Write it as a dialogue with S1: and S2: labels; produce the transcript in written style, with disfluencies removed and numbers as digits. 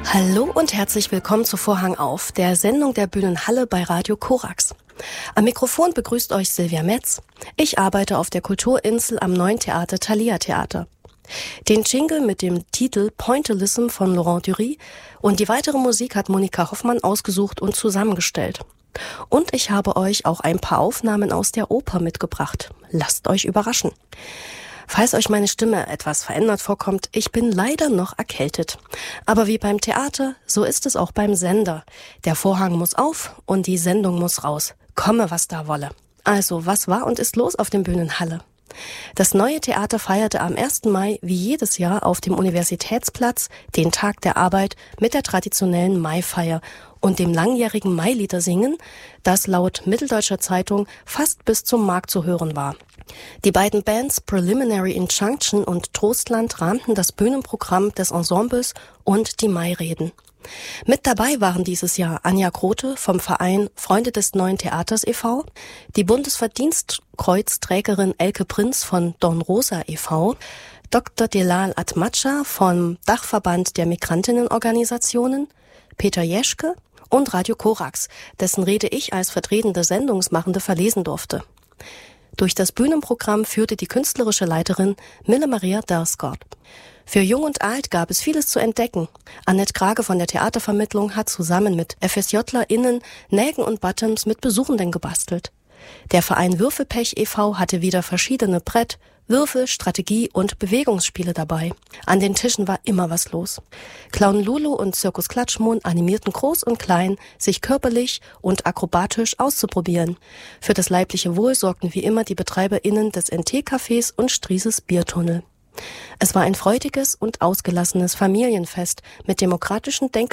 S1: Hallo und herzlich willkommen zu Vorhang auf, der Sendung der Bühnenhalle bei Radio Korax. Am Mikrofon begrüßt euch Silvia Metz. Ich arbeite auf der Kulturinsel am Neuen Theater Thalia Theater. Den Jingle mit dem Titel Pointillism von Laurent Dury und die weitere Musik hat Monika Hoffmann ausgesucht und zusammengestellt. Und ich habe euch auch ein paar Aufnahmen aus der Oper mitgebracht. Lasst euch überraschen. Falls euch meine Stimme etwas verändert vorkommt, ich bin leider noch erkältet. Aber wie beim Theater, so ist es auch beim Sender. Der Vorhang muss auf und die Sendung muss raus. Komme, was da wolle. Also, was war und ist los auf dem Bühnenhalle? Das Neue Theater feierte am 1. Mai wie jedes Jahr auf dem Universitätsplatz den Tag der Arbeit mit der traditionellen Maifeier und dem langjährigen Mailiedersingen, das laut Mitteldeutscher Zeitung fast bis zum Markt zu hören war. Die beiden Bands Preliminary Injunction und Trostland rahmten das Bühnenprogramm des Ensembles und die Maireden. Mit dabei waren dieses Jahr Anja Grote vom Verein Freunde des Neuen Theaters e.V., die Bundesverdienstkreuzträgerin Elke Prinz von Don Rosa e.V., Dr. Delal Atmaca vom Dachverband der Migrantinnenorganisationen, Peter Jeschke und Radio Korax, dessen Rede ich als vertretende Sendungsmachende verlesen durfte. Durch das Bühnenprogramm führte die künstlerische Leiterin Mille Maria Darsgaard. Für Jung und Alt gab es vieles zu entdecken. Annette Krage von der Theatervermittlung hat zusammen mit FSJlerInnen Nägen und Bottoms mit Besuchenden gebastelt. Der Verein Würfelpech e.V. hatte wieder verschiedene Brett-, Würfel-, Strategie- und Bewegungsspiele dabei. An den Tischen war immer was los. Clown Lulu und Zirkus Klatschmohn animierten Groß und Klein, sich körperlich und akrobatisch auszuprobieren. Für das leibliche Wohl sorgten wie immer die BetreiberInnen des NT-Cafés und Strieses Biertunnel. Es war ein freudiges und ausgelassenes Familienfest mit demokratischen